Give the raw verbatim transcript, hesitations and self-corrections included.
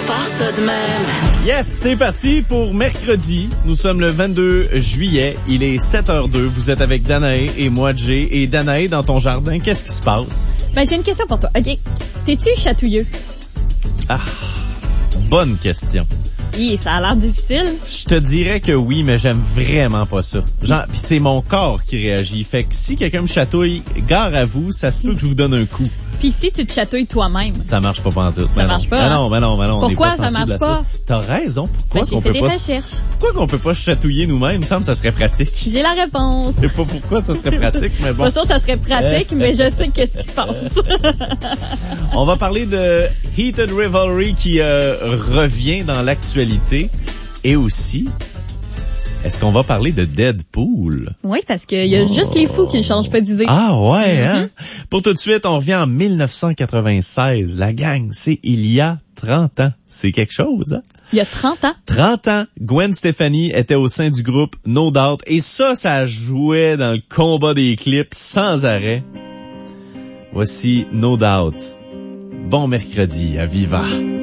part ça de même. Yes, c'est parti pour mercredi. Nous sommes le vingt-deux juillet. Il est sept heures deux. Vous êtes avec Danae et moi, Jay. Et Danae, dans ton jardin, qu'est-ce qui se passe? Ben, j'ai une question pour toi. OK. T'es-tu chatouilleux? Ah, bonne question. Oui, ça a l'air difficile. Je te dirais que oui, mais j'aime vraiment pas ça. Genre, pis c'est mon corps qui réagit. Fait que si quelqu'un me chatouille, gare à vous, ça se peut que je vous donne un coup. Puis si tu te chatouilles toi-même? Ça marche pas pantoute. Ça ben marche non. pas. Ben hein? non, ben non, ben non. Pourquoi on est pas ça marche sensible à pas? ça. T'as raison. Pourquoi Ben, j'ai qu'on fait peut des pas recherches. Pourquoi qu'on peut pas se chatouiller nous-mêmes? Il me semble que ça serait pratique. J'ai la réponse. Je sais pas pourquoi ça serait pratique, mais bon. Pas sûr que ça serait pratique, mais je sais qu'est-ce qui se passe. On va parler de Heated Rivalry qui euh, revient dans l'actualité. Et aussi, est-ce qu'on va parler de Deadpool? Oui, parce qu'il y a oh. juste les fous qui ne changent pas d'idée. Ah ouais, mm-hmm. hein? Pour tout de suite, on revient en dix-neuf cent quatre-vingt-seize. La gang, c'est il y a trente ans. C'est quelque chose, hein? Il y a trente ans? trente ans. Gwen Stefani était au sein du groupe No Doubt. Et ça, ça jouait dans le combat des clips sans arrêt. Voici No Doubt. Bon mercredi à Viva.